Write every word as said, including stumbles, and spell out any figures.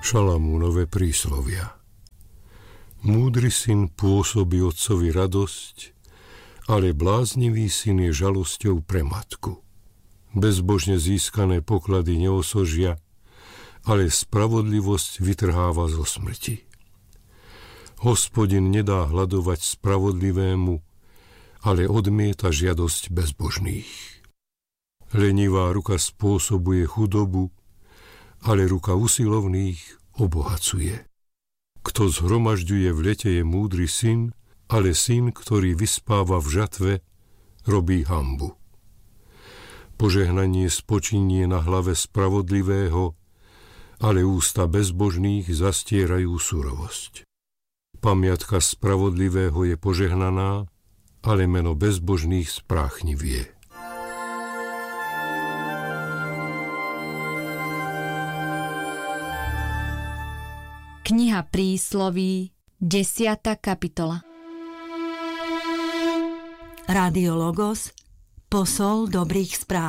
Šalamúnove príslovia. Múdry syn pôsobí otcovi radosť, ale bláznivý syn je žalosťou pre matku. Bezbožne získané poklady neosožia, ale spravodlivosť vytrháva zo smrti. Hospodin nedá hladovať spravodlivému, ale odmieta žiadosť bezbožných. Lenivá ruka spôsobuje chudobu, ale ruka usilovných obohacuje. Kto zhromažďuje v lete, je múdry syn, ale syn, ktorý vyspáva v žatve, robí hanbu. Požehnanie spočinie na hlave spravodlivého, ale ústa bezbožných zastierajú surovosť. Pamiatka spravodlivého je požehnaná, ale meno bezbožných spráchnivie. Kniha prísloví, desiata kapitola. Rádio Logos, posol dobrých správ.